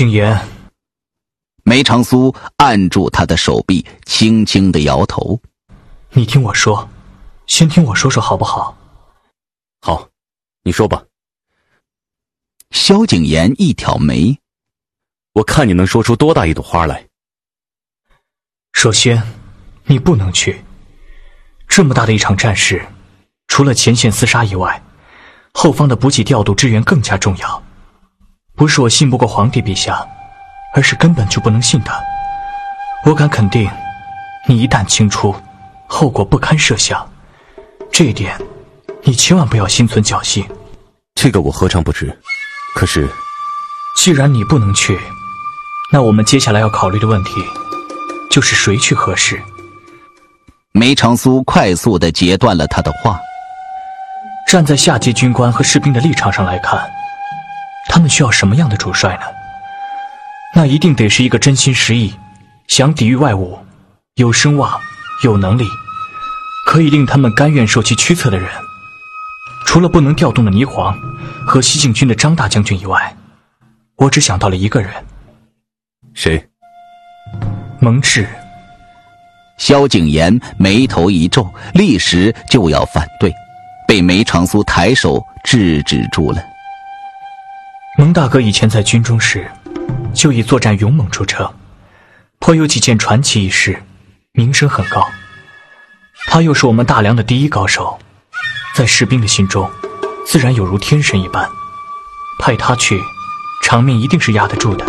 景言， 梅长苏按住他的手臂，轻轻地摇头。 你听我说，先听我说说好不好？ 好，你说吧。 萧景琰一挑眉， 我看你能说出多大一朵花来。 首先，你不能去。这么大的一场战事，除了前线厮杀以外，后方的补给调度支援更加重要。不是我信不过皇帝陛下，而是根本就不能信他。我敢肯定，你一旦清出，后果不堪设想。这一点，你千万不要心存侥幸。 这个我何尝不知，可是， 既然你不能去，那我们接下来要考虑的问题，就是谁去合适。 梅长苏快速地截断了他的话。 站在下级军官和士兵的立场上来看，他们需要什么样的主帅呢？那一定得是一个真心实意，想抵御外侮，有声望，有能力，可以令他们甘愿受其驱策的人。除了不能调动的霓凰和西境军的张大将军以外，我只想到了一个人。 谁？ 蒙挚。 萧景琰眉头一皱，立时就要反对，被梅长苏抬手制止住了。 蒙大哥以前在军中时就以作战勇猛著称，颇有几件传奇轶事，名声很高。他又是我们大梁的第一高手，在士兵的心中自然有如天神一般，派他去，场面一定是压得住的。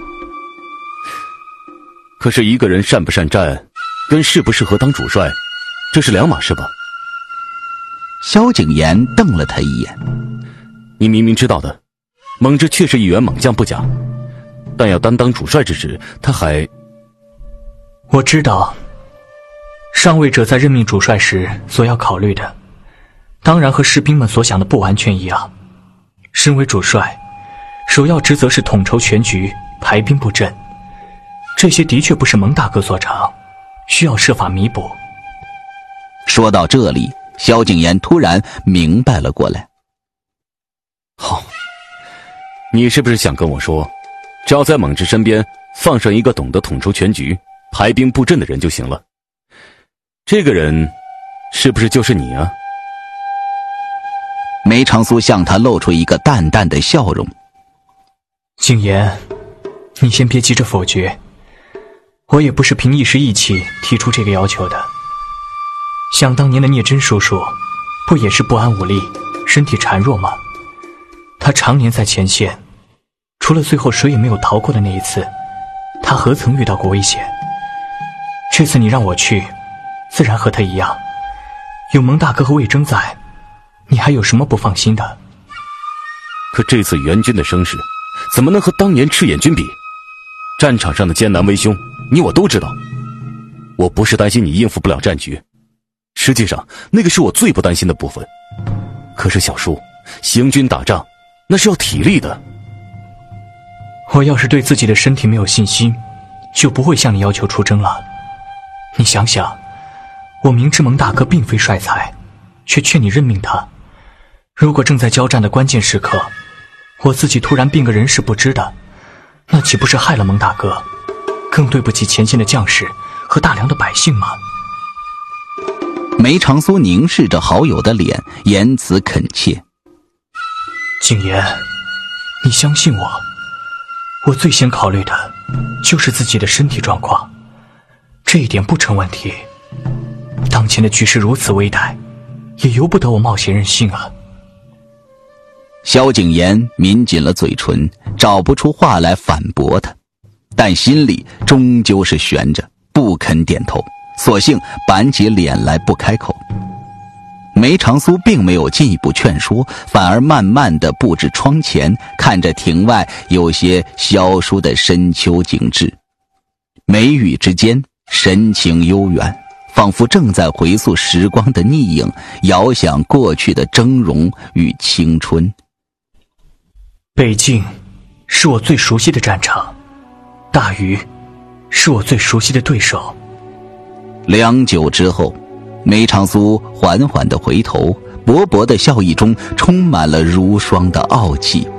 可是一个人善不善战，跟适不适合当主帅，这是两码事吧？ 萧景琰瞪了他一眼。 你明明知道的，蒙挚确是一员猛将不假，但要担当主帅之职，他还…… 我知道，上位者在任命主帅时所要考虑的，当然和士兵们所想的不完全一样。身为主帅，首要职责是统筹全局，排兵布阵，这些的确不是蒙大哥所长，需要设法弥补。 说到这里，萧景琰突然明白了过来。 好，你是不是想跟我说，只要在蒙挚身边放上一个懂得统筹全局、排兵布阵的人就行了？这个人是不是就是你啊？ 梅长苏向他露出一个淡淡的笑容。 景琰，你先别急着否决，我也不是凭一时意气提出这个要求的。想当年的聂真叔叔，不也是不安无力，身体孱弱吗？他常年在前线，除了最后谁也没有逃过的那一次，他何曾遇到过危险？这次你让我去，自然和他一样。有蒙大哥和魏征在，你还有什么不放心的？ 可这次援军的声势，怎么能和当年赤焰军比？战场上的艰难危凶，你我都知道。我不是担心你应付不了战局，实际上那个是我最不担心的部分。可是小叔，行军打仗那是要体力的。 我要是对自己的身体没有信心，就不会向你要求出征了。你想想，我明知蒙大哥并非帅才，却劝你任命他。如果正在交战的关键时刻，我自己突然病个人事不知的，那岂不是害了蒙大哥，更对不起前线的将士和大梁的百姓吗？ 梅长苏凝视着好友的脸，言辞恳切。 景琰，你相信我，我最先考虑的就是自己的身体状况，这一点不成问题。当前的局势如此危殆，也由不得我冒险任性啊。 萧景琰抿紧了嘴唇，找不出话来反驳他，但心里终究是悬着，不肯点头，索性板起脸来不开口。梅长苏并没有进一步劝说，反而慢慢地步至窗前，看着庭外有些萧疏的深秋景致，眉宇之间神情悠远，仿佛正在回溯时光的逆影，遥想过去的峥嵘与青春。 北境是我最熟悉的战场，大禹是我最熟悉的对手。 良久之后，梅长苏缓缓地回头，薄薄的笑意中充满了如霜的傲气。